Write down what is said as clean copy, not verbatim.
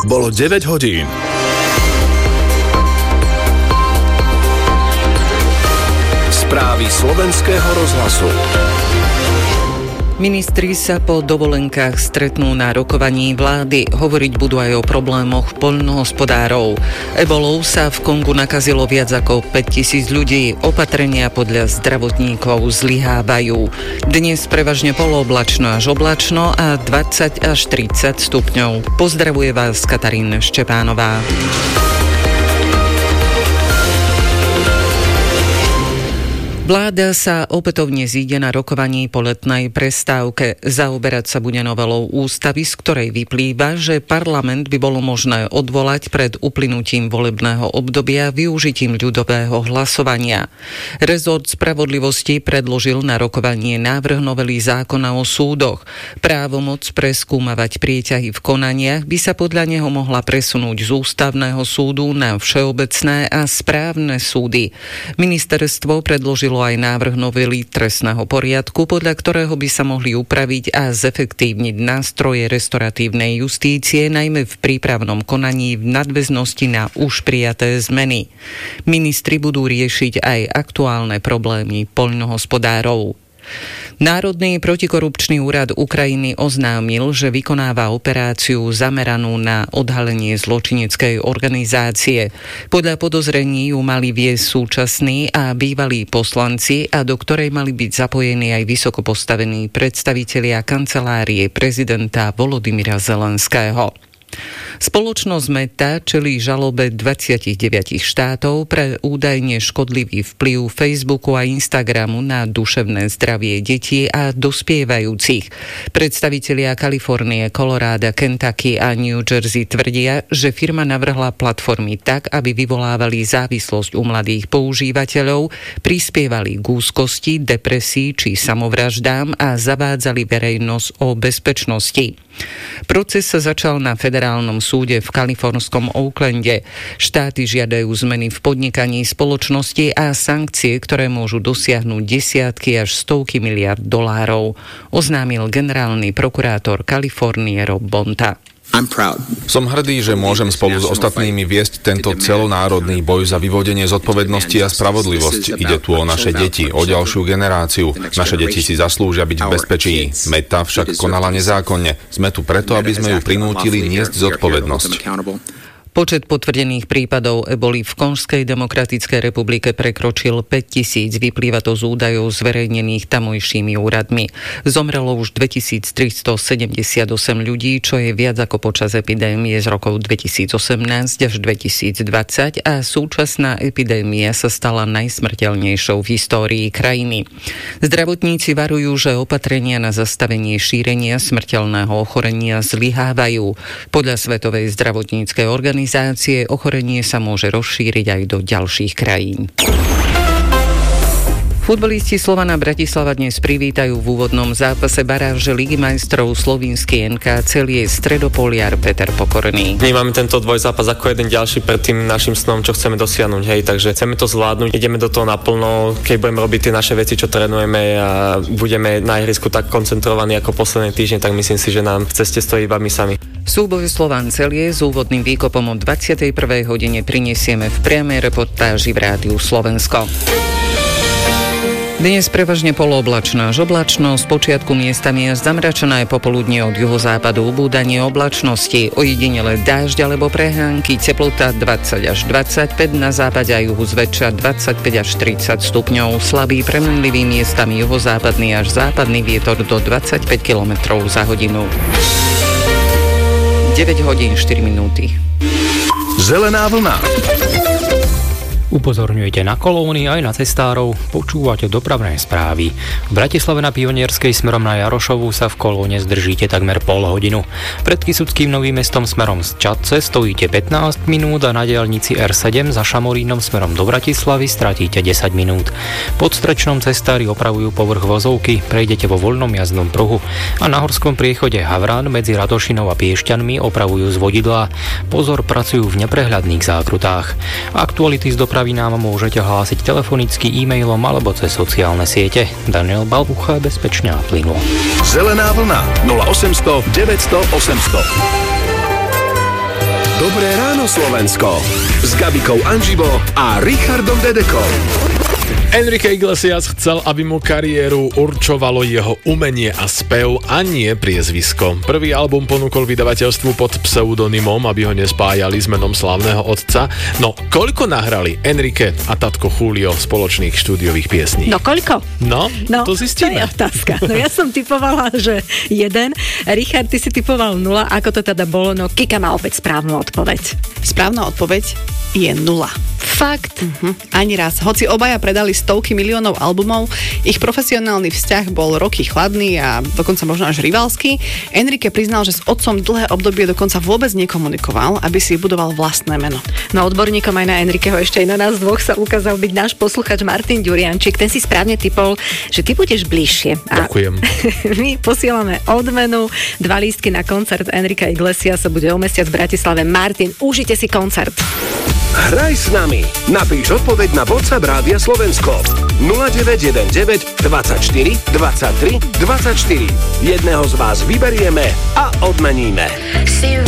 Bolo 9 hodín. Správy slovenského rozhlasu. Ministri sa po dovolenkách stretnú na rokovaní vlády. Hovoriť budú aj o problémoch poľnohospodárov. Ebolou sa v Kongu nakazilo viac ako 5 000 ľudí. Opatrenia podľa zdravotníkov zlyhávajú. Dnes prevažne polooblačno až oblačno a 20 až 30 stupňov. Pozdravuje vás Katarína Štepánová. Vláda sa opätovne zíde na rokovaní po letnej prestávke. Zaoberať sa bude novelou ústavy, z ktorej vyplýva, že parlament by bolo možné odvolať pred uplynutím volebného obdobia využitím ľudového hlasovania. Rezort spravodlivosti predložil na rokovanie návrh novely zákona o súdoch. Právomoc preskúmavať prieťahy v konaniach by sa podľa neho mohla presunúť z ústavného súdu na všeobecné a správne súdy. Ministerstvo predložilo aj návrh novely trestného poriadku, podľa ktorého by sa mohli upraviť a zefektívniť nástroje restoratívnej justície, najmä v prípravnom konaní v nadväznosti na už prijaté zmeny. Ministri budú riešiť aj aktuálne problémy poľnohospodárov. Národný protikorupčný úrad Ukrajiny oznámil, že vykonáva operáciu zameranú na odhalenie zločineckej organizácie. Podľa podozrení ju mali viesť súčasní a bývalí poslanci a do ktorej mali byť zapojení aj vysoko postavení predstavitelia kancelárie prezidenta Volodymyra Zelenského. Spoločnosť Meta čelí žalobe 29 štátov pre údajne škodlivý vplyv Facebooku a Instagramu na duševné zdravie detí a dospievajúcich. Predstavitelia Kalifornie, Koloráda, Kentucky a New Jersey tvrdia, že firma navrhla platformy tak, aby vyvolávali závislosť u mladých používateľov, prispievali k úzkosti, depresii či samovraždám a zavádzali verejnosť o bezpečnosti. Proces sa začal na federálnom súde v kalifornskom Oaklande. Štáty žiadajú zmeny v podnikaní spoločnosti a sankcie, ktoré môžu dosiahnuť desiatky až stovky miliárd dolárov, oznámil generálny prokurátor Kalifornie Rob Bonta. Som hrdý, že môžem spolu s ostatnými viesť tento celonárodný boj za vyvodenie zodpovednosti a spravodlivosť. Ide tu o naše deti, o ďalšiu generáciu. Naše deti si zaslúžia byť v bezpečí. Meta však konala nezákonne. Sme tu preto, aby sme ju prinútili niesť zodpovednosť. Počet potvrdených prípadov eboli v Konžskej demokratickej republike prekročil 5 000, vyplýva to z údajov zverejnených tamojšími úradmi. Zomrelo už 2378 ľudí, čo je viac ako počas epidémie z rokov 2018 až 2020 a súčasná epidémia sa stala najsmrteľnejšou v histórii krajiny. Zdravotníci varujú, že opatrenia na zastavenie šírenia smrteľného ochorenia zlyhávajú. Podľa Svetovej zdravotníckej organizácie ochorenie sa môže rozšíriť aj do ďalších krajín. Futbalisti Slovana Bratislava dnes privítajú v úvodnom zápase baráže Ligy majstrov slovinský NK Celie stredopoliar Peter Pokorný. Vnímame tento dvojzápas ako jeden ďalší pred tým našim snom, čo chceme dosiahnuť, hej, takže chceme to zvládnuť, ideme do toho naplno, keď budeme robiť tie naše veci, čo trénujeme a budeme na ihrisku tak koncentrovaní ako posledné týždne, tak myslím si, že nám v ceste stojí iba my sami. Súboj Slovan Celie s úvodným výkopom o 21. hodine prinesieme v priamej reportáži v Rádiu Slovensko. Dnes prevažne polooblačno až oblačno, z počiatku miestami až zamračené popoludne od juhozápadu ubúdanie oblačnosti, ojedinele dážď alebo prehánky, teplota 20 až 25, na západe a juhu zväčša 25 až 30 stupňov, slabý premenlivý miestami juhozápadný až západný vietor do 25 km za hodinu. 9 hodín 4 minúty. Zelená vlna. Upozorňujete na kolóny aj na cestárov, počúvate dopravné správy. V Bratislave na Pionierskej smerom na Jarošovu sa v kolóne zdržíte takmer pol hodinu. Pred Kysuckým Novým Mestom smerom z Čadce stojíte 15 minút a na diaľnici R7 za Šamorínom smerom do Bratislavy stratíte 10 minút. Pod Strečnom cestári opravujú povrch vozovky, prejdete vo voľnom jazdnom pruhu a na horskom priechode Havrán medzi Radošinou a Piešťanmi opravujú zvodidlá. Pozor, pracujú v neprehľadných zákrutách. Aktuality z dopravy nám môžete hlásiť telefonicky, e-mailom alebo cez sociálne siete. Daniel Balbucha, bezpečne a plynulo. Zelená vlna 0800 900 800. Dobré ráno Slovensko s Gabikou Anžibo a Richardom Dedekom. Enrique Iglesias chcel, aby mu kariéru určovalo jeho umenie a spev a nie priezvisko. Prvý album ponúkol vydavateľstvu pod pseudonymom, aby ho nespájali s menom slávneho otca. No, koľko nahrali Enrique a tatko Julio spoločných štúdiových piesní? No koľko? No, to zistíme. To je otázka. No ja som typovala, že 1. Richard, ty si typoval 0. Ako to teda bolo? No Kika má opäť správnu odpoveď. Správna odpoveď je 0. Fakt? Ani raz. Hoci obaja predali stovky miliónov albumov, ich profesionálny vzťah bol roky chladný a dokonca možno až rivalský. Enrique priznal, že s otcom dlhé obdobie dokonca vôbec nekomunikoval, aby si budoval vlastné meno. No odborníkom aj na Enriqueho, ešte aj na nás dvoch sa ukázal byť náš posluchač Martin Ďuriančík. Ten si správne typol, že ty budeš bližšie. Ďakujem. My posielame odmenu. 2 lístky na koncert Enrica Iglesiasa bude o mesiac v Bratislave. Martin, užite si koncert. Hraj s nami. Napíš odpoveď na WhatsApp Rádia Slovensko 0919 24 23 24. Jedného z vás vyberieme a odmeníme.